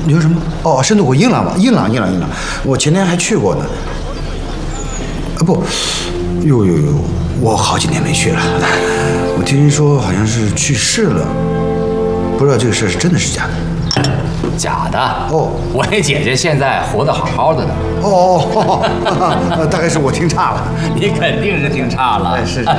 你说什么？哦，深度湖英朗吧，英朗。我前天还去过呢。不，哟，我好几年没去了。我听人说好像是去世了，不知道这个事是真的是假的。 假的哦， 我那姐姐现在活得好好的呢。 大概是我听差了。 你肯定是听差了。 哎，是。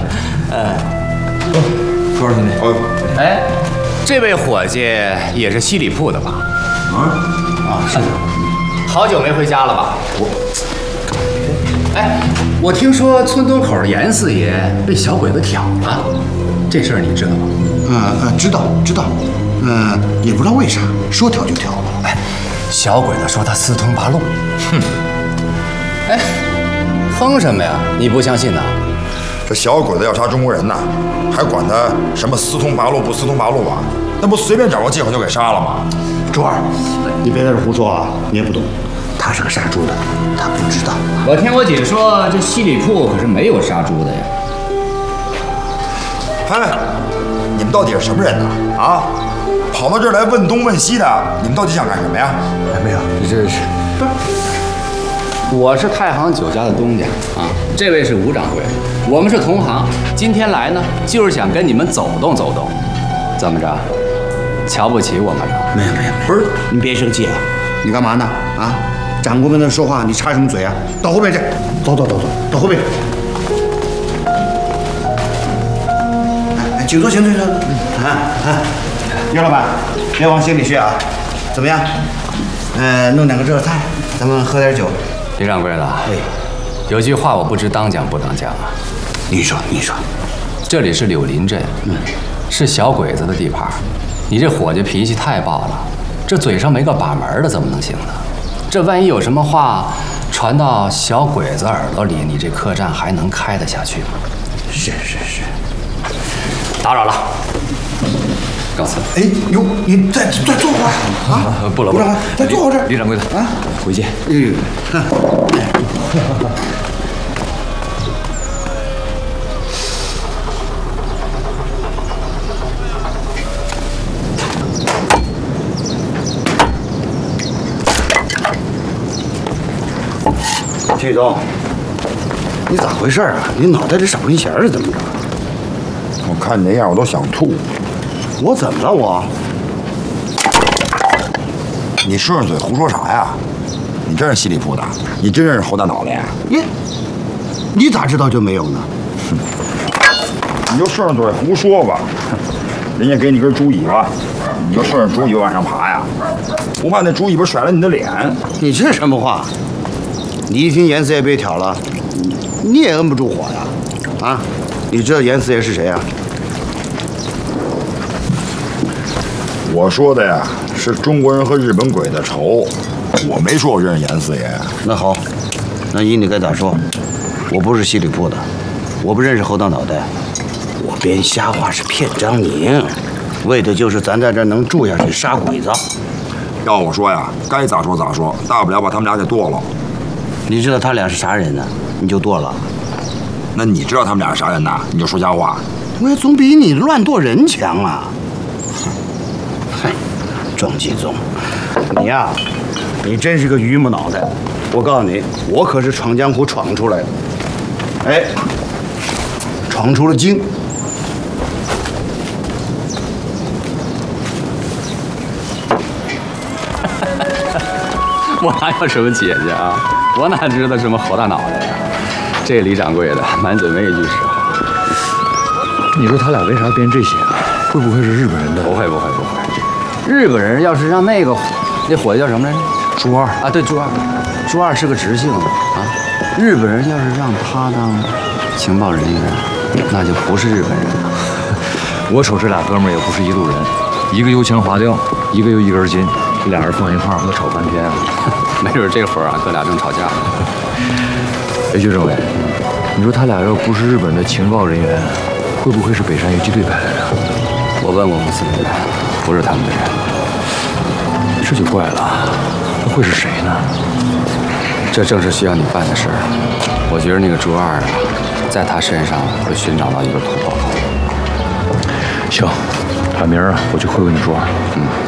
多少兄弟？ 哎，这位伙计也是西里铺的吧？ 是的。 好久没回家了吧？我听说村东口的严四爷被小鬼子挑了，这事儿你知道吗？ 知道。也不知道为啥，说挑就挑。 小鬼子说他私通八路。哼。疯什么呀？你不相信呐？ 这小鬼子要杀中国人呢，还管他什么私通八路不私通八路啊？那不随便找个借口就给杀了吗？ 周二，你别在这胡说啊！你也不懂，他是个杀猪的，他不知道。 我听我姐说，这西里铺可是没有杀猪的呀。 你们到底是什么人呢？啊，跑到这儿来问东问西的，你们到底想干什么呀？ 没有，这是不是？我是太行酒家的东家啊，这位是吴掌柜，我们是同行。今天来呢，就是想跟你们走动走动。怎么着？瞧不起我们了？ 没有，不是，你别生气啊！你干嘛呢？啊，掌柜跟他说话，你插什么嘴啊？到后边去，走，到后边。请坐。岳老板，别往心里去啊。怎么样？弄2个热菜，咱们喝点酒。 李掌柜的，有句话我不知当讲不当讲啊。 你说， 这里是柳林镇，是小鬼子的地盘。你这伙计脾气太暴了，这嘴上没个把门的，怎么能行呢？这万一有什么话传到小鬼子耳朵里，你这客栈还能开得下去吗？ 是。 打扰了，告辞。 你再坐会儿啊！ 不了， 再坐会儿这儿。 李掌柜的啊，回见。 徐总，你咋回事啊？你脑袋里少根弦是怎么着？ 我看你那样，我都想吐。 我怎么了我？ 你顺着嘴胡说啥呀？你真是西里铺的？你真认识侯大脑袋呀？ 你咋知道就没有呢？ 你就顺着嘴胡说吧。人家给你根猪尾巴，你就顺着猪尾巴往上爬呀？不怕那猪尾巴甩了你的脸？ 你这什么话？你一听严四爷被挑了，你也摁不住火呀？啊？你知道严四爷是谁啊？ 我说的呀，是中国人和日本鬼的仇。我没说我认识严四爷。 那好，那依你该咋说？我不是西里铺的，我不认识侯大脑袋，我编瞎话是骗张宁，为的就是咱在这儿能住下去杀鬼子。 要我说呀，该咋说咋说，大不了把他们俩给剁了。 你知道他俩是啥人呢？你就剁了。 那你知道他们俩是啥人呢？你就说瞎话。 我也总比你乱剁人强啊！嗨，庄继宗，你呀，你真是个榆木脑袋。我告诉你，我可是闯江湖闯出来的，闯出了京。 我哪有什么姐姐啊？我哪知道什么侯大脑袋呀？这李掌柜的满嘴没一句实话。 你说他俩为啥编这些啊？会不会是日本人的？ 不会。日本人要是让那伙计叫什么来着？ 朱二啊，对，朱二是个直性的啊。日本人要是让他当情报人员，那就不是日本人了。 我瞅这俩哥们儿也不是一路人，一个油腔滑调，一个又一根筋，这俩人放一块儿，能吵翻天啊！ 没准这会儿啊，哥俩正吵架呢。 哎，薛政委，你说他俩要不是日本的情报人员，会不会是北山游击队派来的？ 我问过公司的人，不是他们的人。 这就怪了，那会是谁呢？ 这正是需要你办的事儿。我觉得那个朱二啊，在他身上会寻找到一个突破口。 行，打明儿啊，我去会问你朱二。